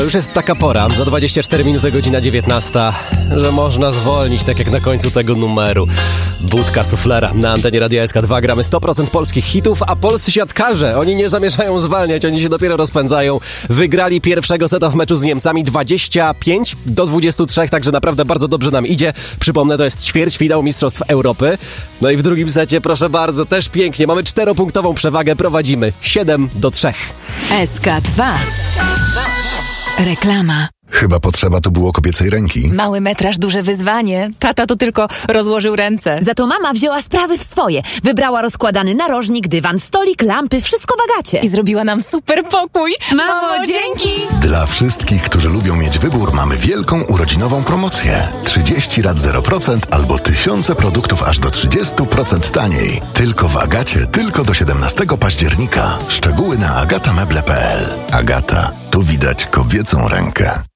już jest taka pora, za 24 minuty godzina 19, że można zwolnić, tak jak na końcu tego numeru. Budka Suflera na antenie Radia SK2. Gramy 100% polskich hitów, a polscy siatkarze, oni nie zamierzają zwalniać, oni się dopiero rozpędzają. Wygrali pierwszego seta w meczu z Niemcami 25-23, także naprawdę bardzo dobrze nam idzie. Przypomnę, to jest ćwierćfinał Mistrzostw Europy. No i w drugim secie, proszę bardzo, też pięknie. Mamy 4-punktową przewagę, prowadzimy 7-3. SK2. Reklama. Chyba potrzeba tu było kobiecej ręki. Mały metraż, duże wyzwanie. Tata to tylko rozłożył ręce. Za to mama wzięła sprawy w swoje. Wybrała rozkładany narożnik, dywan, stolik, lampy, wszystko w Agacie. I zrobiła nam super pokój. Mamo, dzięki! Dla wszystkich, którzy lubią mieć wybór, mamy wielką urodzinową promocję. 30 lat 0% albo tysiące produktów aż do 30% taniej. Tylko w Agacie, tylko do 17 października. Szczegóły na agatameble.pl. Agata, tu widać kobiecą rękę.